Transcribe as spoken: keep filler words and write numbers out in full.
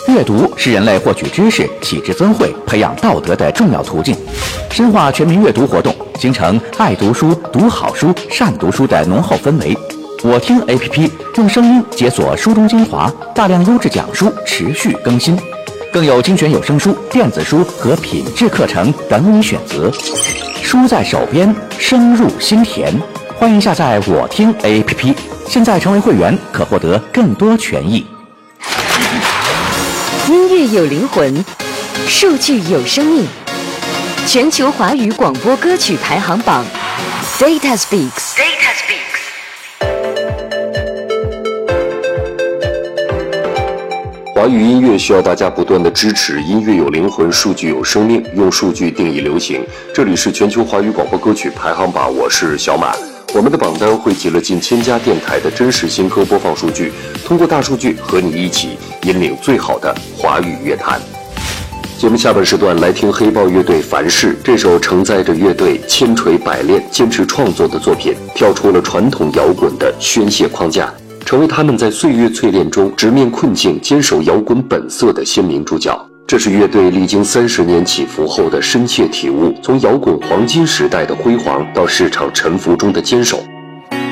阅读是人类获取知识、启智增慧、培养道德的重要途径。深化全民阅读活动，形成爱读书、读好书、善读书的浓厚氛围。我听 A P P 用声音解锁书中精华，大量优质讲书持续更新，更有精选有声书、电子书和品质课程等你选择。书在手边，声入心田。欢迎下载我听 A P P， 现在成为会员可获得更多权益。 音乐有灵魂，数据有生命。全球华语广播歌曲排行榜 Data Speaks。Data Speaks。 华语音乐需要大家不断的支持，音乐有灵魂，数据有生命，用数据定义流行。这里是全球华语广播歌曲排行榜，我是小马。我们的榜单汇集了近千家电台的真实新歌播放数据，通过大数据和你一起引领最好的华语乐坛。节目下半时段来听黑豹乐队《凡事》，这首承载着乐队千锤百炼、坚持创作的作品，跳出了传统摇滚的宣泄框架，成为他们在岁月淬炼中直面困境、坚守摇滚本色的鲜明主角。这是乐队历经三十年起伏后的深切体悟，从摇滚黄金时代的辉煌到市场沉浮中的坚守。